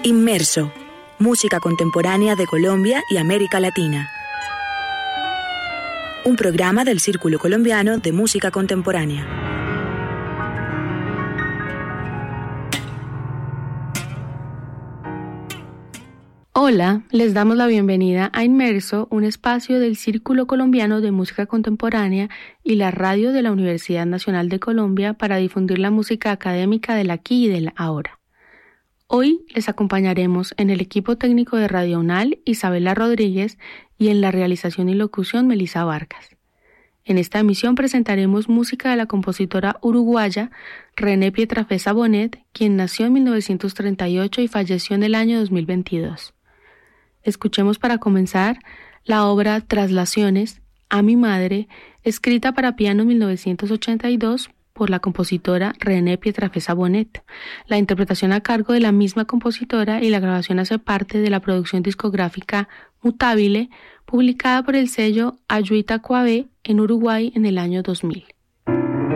Inmerso, música contemporánea de Colombia y América Latina. Un programa del Círculo Colombiano de Música Contemporánea. Hola, les damos la bienvenida a Inmerso, un espacio del Círculo Colombiano de Música Contemporánea y la radio de la Universidad Nacional de Colombia para difundir la música académica del aquí y del ahora. Hoy les acompañaremos en el equipo técnico de Radio UNAL Isabela Rodríguez y en la realización y locución Melissa Vargas. En esta emisión presentaremos música de la compositora uruguaya René Pietrafesa Bonet, quien nació en 1938 y falleció en el año 2022. Escuchemos para comenzar la obra Traslaciones a mi madre, escrita para piano en 1982 por la compositora René Pietrafesa Bonet. La interpretación a cargo de la misma compositora y la grabación hace parte de la producción discográfica Mutabile, publicada por el sello Ayuita Coabé en Uruguay en el año 2000.